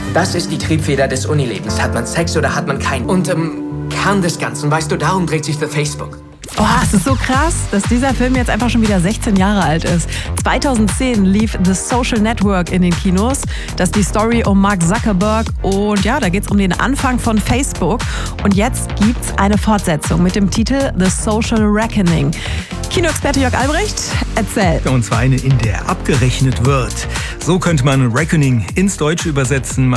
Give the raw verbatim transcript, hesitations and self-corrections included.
Das ist die Triebfeder des Unilebens. Hat man Sex oder hat man keinen? Und ähm, Kern des Ganzen, weißt du, darum dreht sich The Facebook. Oh, es ist so krass, dass dieser Film jetzt einfach schon wieder sechzehn Jahre alt ist. zweitausendzehn lief The Social Network in den Kinos. Das ist die Story um Mark Zuckerberg. Und ja, da geht es um den Anfang von Facebook. Und jetzt gibt es eine Fortsetzung mit dem Titel The Social Reckoning. Kinoexperte Jörg Albrecht, erzähl. Und zwar eine, in der abgerechnet wird. So könnte man Reckoning ins Deutsche übersetzen.